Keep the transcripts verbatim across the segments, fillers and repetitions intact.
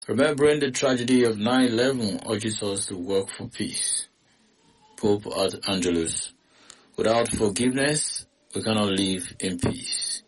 Remembering the tragedy of nine eleven urges us to work for peace. Pope Angelus. Without forgiveness, we cannot live in peace.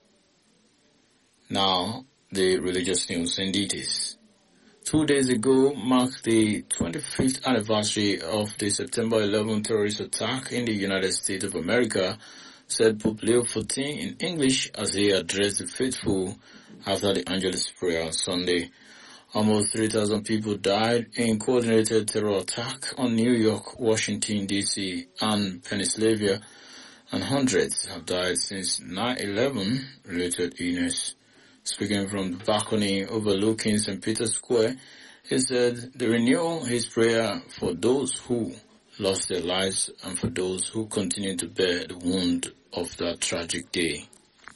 Now, the religious news in details. Two days ago marked the twenty-fifth anniversary of the September eleventh terrorist attack in the United States of America, said Pope Leo the fourteenth in English as he addressed the faithful after the Angelus prayer on Sunday. Almost three thousand people died in coordinated terror attack on New York, Washington, D C and Pennsylvania, and hundreds have died since nine eleven related illness. Speaking from the balcony overlooking Saint Peter's Square, he said they renew his prayer for those who lost their lives and for those who continue to bear the wound of that tragic day.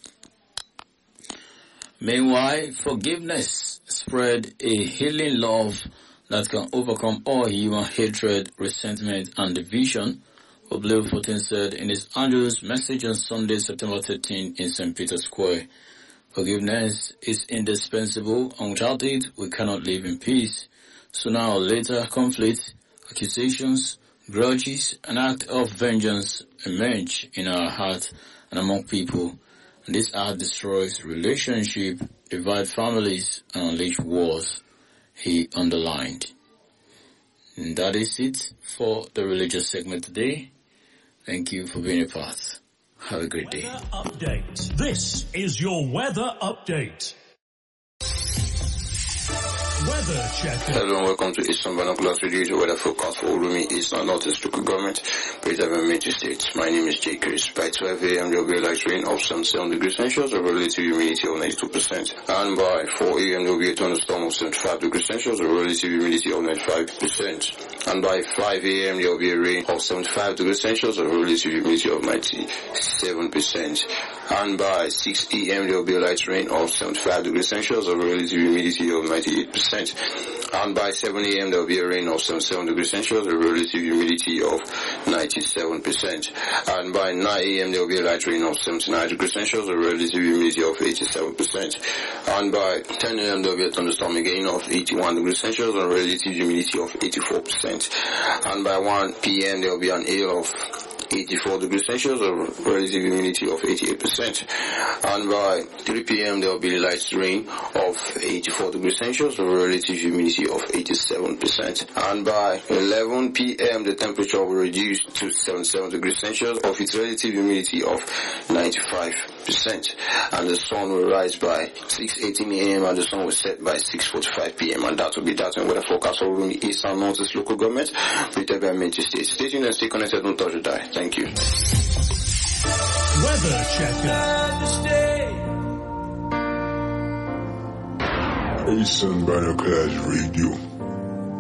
Meanwhile, forgiveness spread a healing love that can overcome all human hatred, resentment, and division, Pope Leo the fourteenth said in his Angelus message on Sunday, September thirteenth in Saint Peter's Square. Forgiveness is indispensable, and without it, we cannot live in peace. Sooner or later, conflict, accusations, grudges, and act of vengeance emerge in our heart and among people. And this act destroys relationship, divide families, and unleash wars, he underlined. And that is it for the religious segment today. Thank you for being a part. Have a great day. Weather update. This is your weather update. Weather checker. Hello and welcome to Eastern Binoculars Radio, the weather forecast for Urumi, Eastern and Northeast local government, Greater Major States. My name is Jay Chris. By twelve a m there will be a light rain of seventy-seven degrees Celsius, a relative humidity of ninety-two percent. And by four a m there will be a thunderstorm of seventy-five degrees Celsius, a relative humidity of ninety-five percent. And by five a m there will be a rain of seventy-five degrees Celsius, a relative humidity of ninety-seven percent. And by six a m there will be a light rain of seventy-five degrees Celsius, a relative humidity of ninety-eight percent. And by seven a m there will be a rain of seventy-seven degrees Celsius, a relative humidity of ninety-seven percent. And by nine a m there will be a light rain of seventy-nine degrees Celsius, a relative humidity of eighty-seven percent. And by ten a m there will be a thunderstorm again of eighty-one degrees Celsius, a relative humidity of eighty-four percent. And by one p m there will be an hail of eighty-four degrees Celsius, a relative humidity of eighty-eight percent. And by three p m there will be a light rain of eighty-four degrees Celsius, a relative humidity of eighty-seven percent. And by eleven p m the temperature will reduce to seventy-seven degrees Celsius of its relative humidity of ninety-five percent. And the sun will rise by six eighteen a m and the sun will set by six forty-five p m And that will be that and weather forecast for the East and Northeast local government, Greater Major States. Stay tuned and stay connected, don't touch the dial. Thank you. Weather checker. Eastern Binoculars Radio.